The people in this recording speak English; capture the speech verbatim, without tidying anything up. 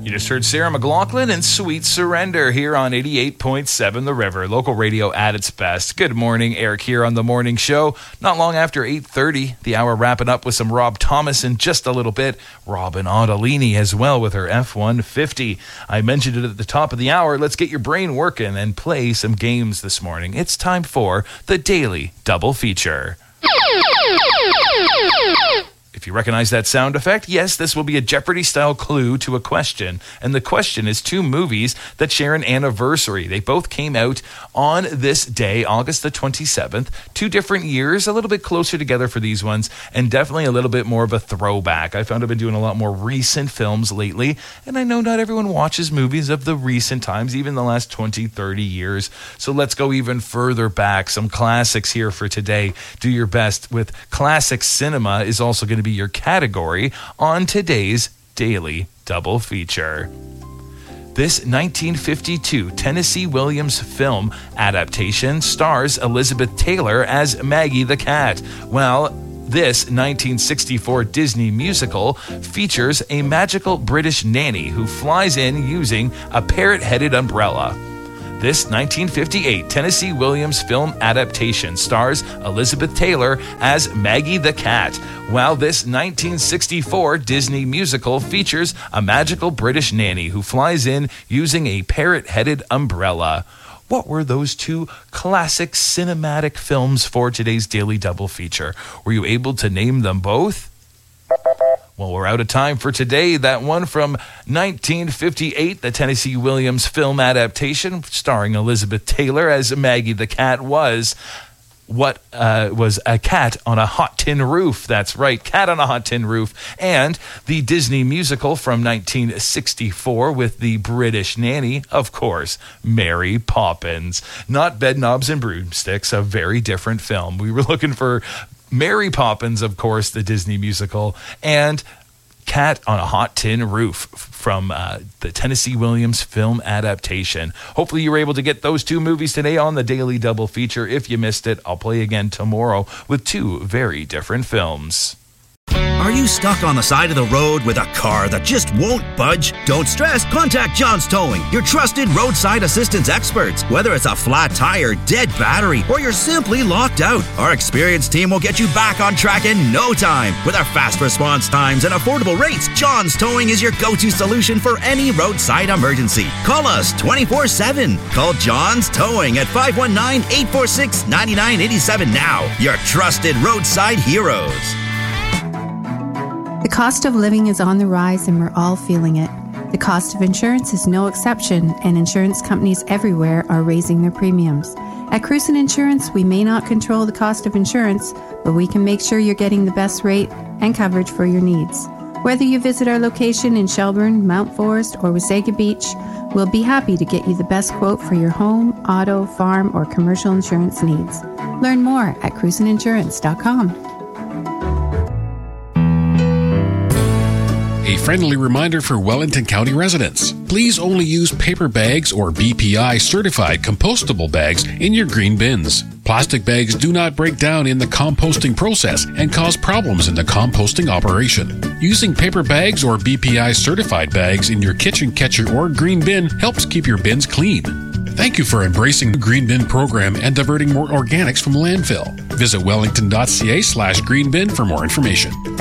You just heard Sarah McLachlan and Sweet Surrender here on eighty-eight point seven The River, local radio at its best. Good morning, Eric here on The Morning Show. Not long after eight thirty, the hour wrapping up with some Rob Thomas in just a little bit. Robin Ottolini as well with her F one fifty. I mentioned it at the top of the hour. Let's get your brain working and play some games this morning. It's time for the Daily Double Feature. If you recognize that sound effect, yes, this will be a Jeopardy-style clue to a question. And the question is two movies that share an anniversary. They both came out on this day, August the twenty-seventh. Two different years, a little bit closer together for these ones, and definitely a little bit more of a throwback. I found I've been doing a lot more recent films lately, and I know not everyone watches movies of the recent times, even the last twenty, thirty years. So let's go even further back. Some classics here for today. Do your best with classic cinema is also going to be your category on today's Daily Double Feature. This nineteen fifty-two Tennessee Williams film adaptation stars Elizabeth Taylor as Maggie the Cat. Well, this nineteen sixty-four Disney musical features a magical British nanny who flies in using a parrot-headed umbrella. This nineteen fifty-eight Tennessee Williams film adaptation stars Elizabeth Taylor as Maggie the Cat, while this nineteen sixty-four Disney musical features a magical British nanny who flies in using a parrot-headed umbrella. What were those two classic cinematic films for today's Daily Double Feature? Were you able to name them both? Well, we're out of time for today. That one from nineteen fifty-eight, the Tennessee Williams film adaptation starring Elizabeth Taylor as Maggie the Cat was what uh, was A Cat on a Hot Tin Roof. That's right, Cat on a Hot Tin Roof. And the Disney musical from nineteen sixty-four with the British nanny, of course, Mary Poppins. Not Bedknobs and Broomsticks, a very different film. We were looking for Mary Poppins, of course, the Disney musical, and Cat on a Hot Tin Roof from uh, the Tennessee Williams film adaptation. Hopefully you were able to get those two movies today on the Daily Double Feature. If you missed it, I'll play again tomorrow with two very different films. Are you stuck on the side of the road with a car that just won't budge? Don't stress. Contact John's Towing, your trusted roadside assistance experts. Whether it's a flat tire, dead battery, or you're simply locked out, our experienced team will get you back on track in no time. With our fast response times and affordable rates, John's Towing is your go-to solution for any roadside emergency. Call us twenty-four seven. Call John's Towing at five one nine, eight four six, nine nine eight seven now. Your trusted roadside heroes. The cost of living is on the rise and we're all feeling it. The cost of insurance is no exception, and insurance companies everywhere are raising their premiums. At Cruisin' Insurance, we may not control the cost of insurance, but we can make sure you're getting the best rate and coverage for your needs. Whether you visit our location in Shelburne, Mount Forest, or Wasaga Beach, we'll be happy to get you the best quote for your home, auto, farm, or commercial insurance needs. Learn more at cruisin insurance dot com. A friendly reminder for Wellington County residents. Please only use paper bags or B P I certified compostable bags in your green bins. Plastic bags do not break down in the composting process and cause problems in the composting operation. Using paper bags or B P I certified bags in your kitchen catcher or green bin helps keep your bins clean. Thank you for embracing the Green Bin program and diverting more organics from landfill. Visit wellington dot c a slash green bin for more information.